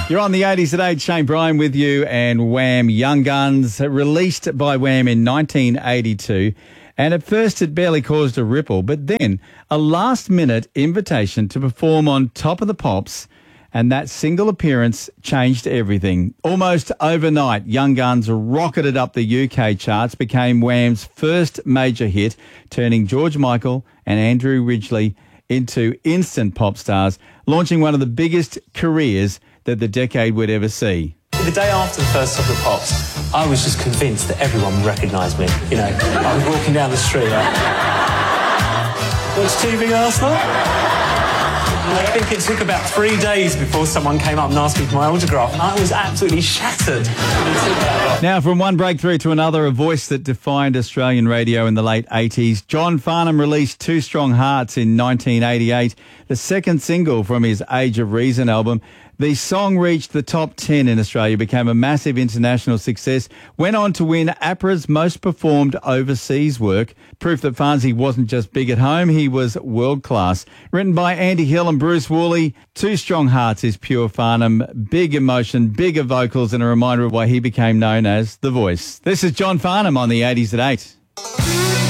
You're on the 80s at 8. Shane Bryan with you, and Wham! Young Guns, released by Wham! In 1982. And at first it barely caused a ripple, but then a last-minute invitation to perform on Top of the Pops, and that single appearance changed everything. Almost overnight, Young Guns rocketed up the UK charts, became Wham's first major hit, turning George Michael and Andrew Ridgeley into instant pop stars, launching one of the biggest careers that the decade would ever see. The day after the first Top of the Pops, I was just convinced that everyone would recognise me. You know, I was walking down the street like, watched TV last night? I think it took about 3 days before someone came up and asked me for my autograph, and I was absolutely shattered. Now, from one breakthrough to another, a voice that defined Australian radio in the late 80s, John Farnham released Two Strong Hearts in 1988, the second single from his Age of Reason album. The song reached the top 10 in Australia, became a massive international success, went on to win APRA's most performed overseas work, proof that Farnsey wasn't just big at home, he was world-class. Written by Andy Hill and Bruce Woolley, Two Strong Hearts is pure Farnham, big emotion, bigger vocals, and a reminder of why he became known as The Voice. This is John Farnham on the 80s at 8.